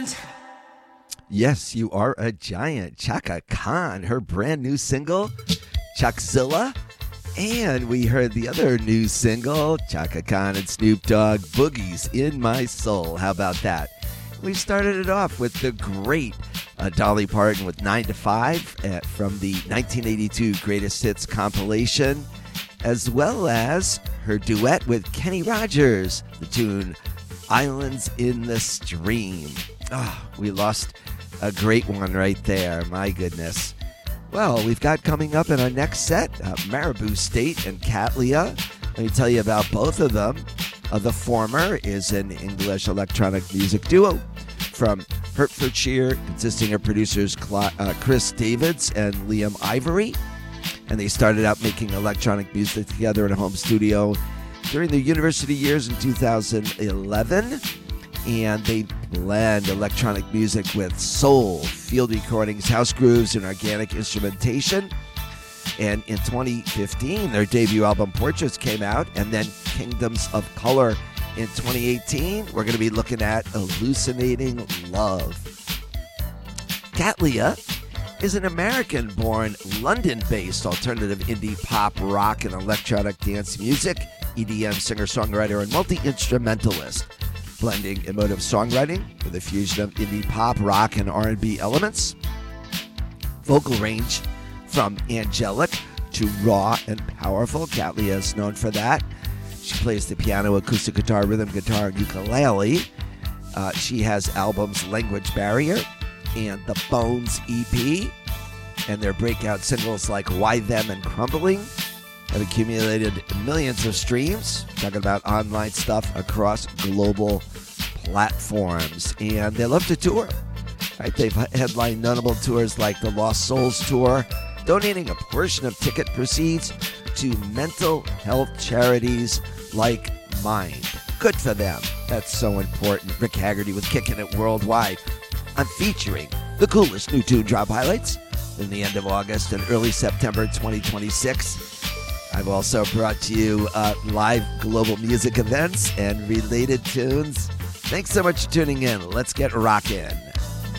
giant. Yes, you are a giant. Chaka Khan, her brand new single, Chuckzilla. And we heard the other new single, Chaka Khan and Snoop Dogg, Boogie's in My Soul. How about that? We started it off with the great Dolly Parton with 9 to 5 from the 1982 Greatest Hits compilation, as well as her duet with Kenny Rogers, the tune Islands in the Stream. Oh, we lost a great one right there. My goodness. Well, we've got coming up in our next set, Marabou State and Katlia. Let me tell you about both of them. The former is an English electronic music duo from Hertfordshire, consisting of producers Chris Davids and Liam Ivory. And they started out making electronic music together in a home studio during their university years in 2011. And they blend electronic music with soul, field recordings, house grooves, and organic instrumentation. And in 2015, their debut album Portraits came out, and then Kingdoms of Color in 2018. We're going to be looking at Hallucinating Love. Katlia is an American-born, London-based alternative indie pop, rock, and electronic dance music, EDM singer-songwriter, and multi-instrumentalist, blending emotive songwriting with a fusion of indie pop, rock, and R&B elements. Vocal range from angelic to raw and powerful. Katlia is known for that. She plays the piano, acoustic guitar, rhythm guitar, and ukulele. She has albums Language Barrier and the Bones EP, and their breakout singles like Why Them and Crumbling have accumulated millions of streams, talking about online stuff across global platforms. And they love to tour. Right? They've headlined notable tours like the Lost Souls Tour, donating a portion of ticket proceeds to mental health charities like Mind. Good for them. That's so important. Rick Haggerty with Kicking It Worldwide. I'm featuring the coolest new tune drop highlights in the end of August and early September 2026. I've also brought to you live global music events and related tunes. Thanks so much for tuning in. Let's get rockin'.